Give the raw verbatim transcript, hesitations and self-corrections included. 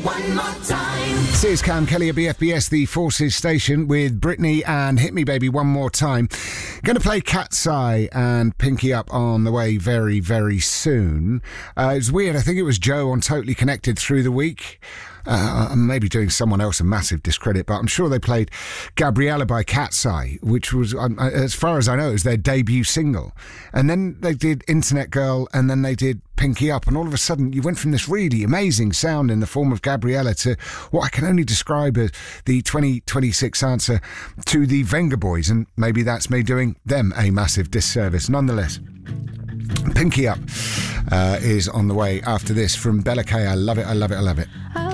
One more time. This is Cam Kelly at B F B S, the Forces station, with Britney and Hit Me Baby One More Time. Going to play Cat's Eye and Pinky Up on the way very, very soon. Uh, it was weird. I think it was Joe on Totally Connected through the week. Uh, I'm maybe doing someone else a massive discredit, but I'm sure they played Gabriella by Cat's Eye, which was, um, as far as I know, it was their debut single. And then they did Internet Girl, and then they did Pinky Up, and all of a sudden you went from this really amazing sound in the form of Gabriella to what I can only describe as the twenty twenty-six answer to the Venga Boys, and maybe that's me doing them a massive disservice. Nonetheless, Pinky Up uh, is on the way after this from Bella K. I love it, I love it, I love it.